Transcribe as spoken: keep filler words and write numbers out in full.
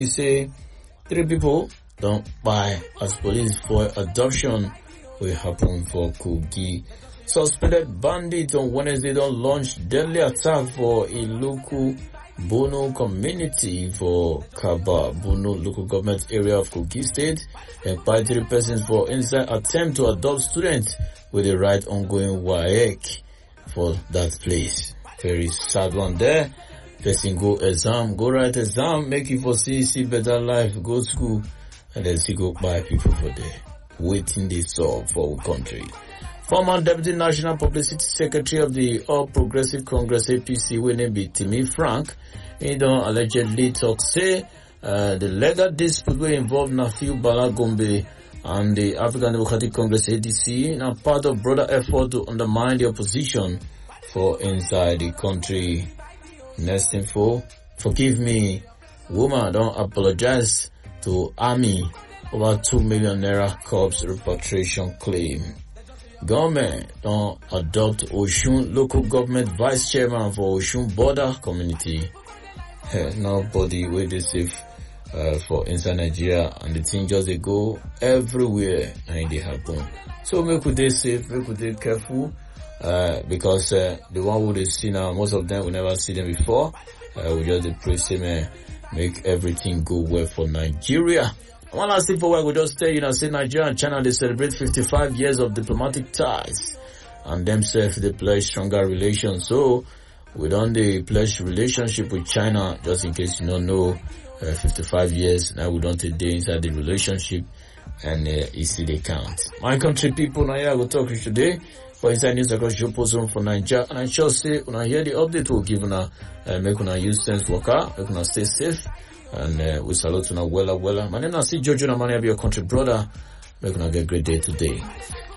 He say three people don't buy as police for adoption will happen for Kogi. Suspended bandits on Wednesday don't launch deadly attack for a local Bono community for Kaba, Bono local government area of Kogi State, and by three persons for inside attempt to adopt students with the right ongoing W A E C for that place. Very sad one there. Person go exam, go write exam, make you for see, see better life, go school, and then see go buy people for there. Waiting they solve for our country. Former Deputy National Publicity Secretary of the All Progressive Congress A P C, when be Timmy Frank, he don't allegedly talk say uh, the legal dispute will involve Nafiu Bala Gombe and the African Democratic Congress A D C, now part of broader effort to undermine the opposition for inside the country. Next info, forgive me, woman don't apologize to army over two million naira corpse repatriation claim. Government don't adopt Oshun local government vice chairman for Oshun border community. Hey, nobody will be safe uh, for inside Nigeria, and the thing just they go everywhere and they happen. So make we dey safe, make we dey careful. Uh, because uh, the one who they see now, most of them we never see them before. Uh, we just pray, say, man, make everything go well for Nigeria. One last thing for what we just tell you now, say Nigeria and China, they celebrate fifty-five years of diplomatic ties, and themselves they pledge stronger relations. So we don't they pledge relationship with China, just in case you don't know, uh, fifty-five years now we don't take day inside the relationship, and uh, you see they count. My country people, now here I will talk to you today. For inside news across your position for Nigeria, and I shall say, when I hear the update, we'll give una, uh, make una use sense worker, make una stay safe, and uh, we salute una wella wella. My name is Jojo, and I be your country brother. Make una get a great day today.